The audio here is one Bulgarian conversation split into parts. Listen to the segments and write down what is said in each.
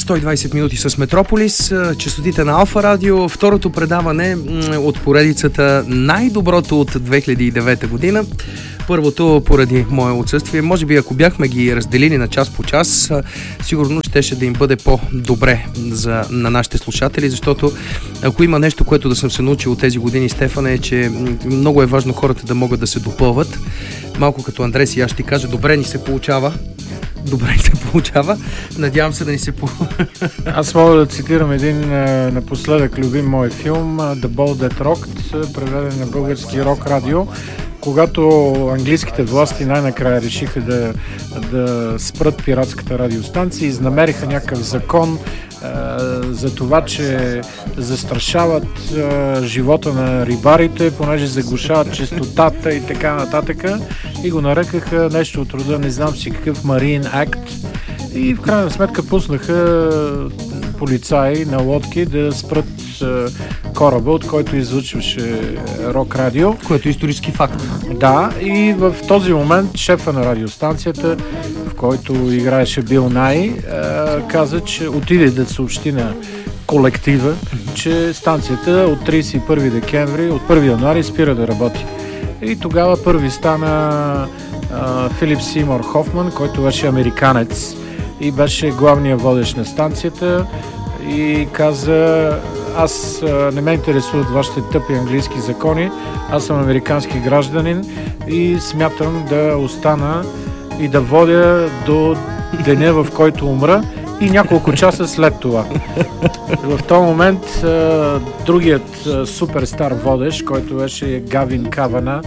120 минути с Метрополис, честотите на Алфа Радио, второто предаване от поредицата най-доброто от 2009 година. Първото поради мое отсъствие. Може би ако бяхме ги разделили на час по час, сигурно щеше да им бъде по-добре на нашите слушатели, защото ако има нещо, което да съм се научил от тези години, Стефане, е, че много е важно хората да могат да се допълват. Малко като Андрес и аз ще кажа, добре ни се получава. Надявам се да ни се Аз мога да цитирам един напоследък любим мой филм The Ball That Rocked, преведен на български Рок Радио. Когато английските власти най-накрая решиха да спрат пиратската радиостанция, изнамериха някакъв закон за това, че застрашават живота на рибарите, понеже заглушават честотата и така нататък, и го нарекаха нещо от рода, не знам си какъв Marine Act, и в крайна сметка пуснаха полицаи на лодки да спрат кораба, от който излъчваше Рок Радио. Което е исторически факт. Да, и в този момент шефа на радиостанцията, в който играеше Бил Най, каза, че отиде да съобщи на колектива, че станцията от 31 декември, от 1 януари спира да работи. И тогава първи стана Филип Сеймур Хофман, който беше американец и беше главният водещ на станцията, и каза: аз не ме интересуват вашите тъпи английски закони, аз съм американски гражданин и смятам да остана и да водя до деня, в който умра, и няколко часа след това. В този момент другият суперстар водещ, който беше Гавин Кавана,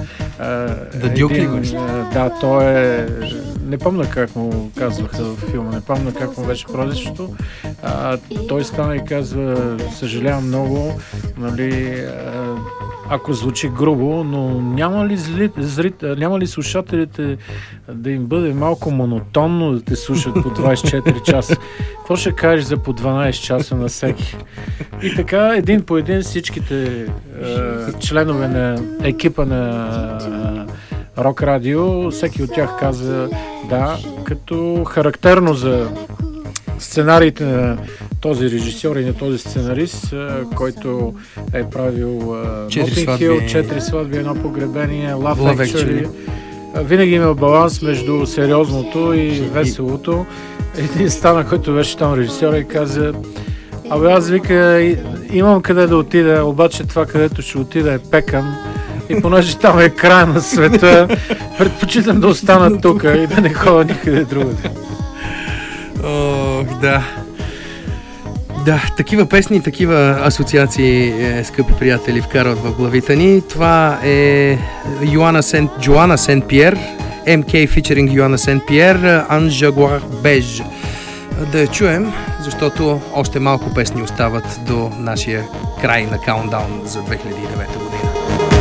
да, той е... Не помня как му казваха в филма, не помня как му беше прозвището. Той стана и казва: съжалявам много, нали, ако звучи грубо, но няма ли слушателите да им бъде малко монотонно да те слушат по 24 часа? Какво ще кажеш за по 12 часа на всеки? И така, един по един всичките членове на екипа на Рок Радио, всеки от тях каза да, като характерно за сценариите на този режисьор и на този сценарист, който е правил Notting Hill, 4 сватби, едно погребение, Love Actually. Винаги има баланс между сериозното и веселото. Един стана, който беше там режисьор, и каза: абе, аз, вика, имам къде да отида, обаче това, където ще отида, е Пекън. И понеже там е края на света, предпочитам да остана тук и да не ходя никъде другаде. Да. Да, такива песни, такива асоциации, скъпи приятели, вкарват в главите ни. Това е Joanna Saint-Pierre, MK featuring Joanna Saint-Pierre, Un Jaguar Beige. Да я чуем, защото още малко песни остават до нашия край на каунтдаун за 2009 година.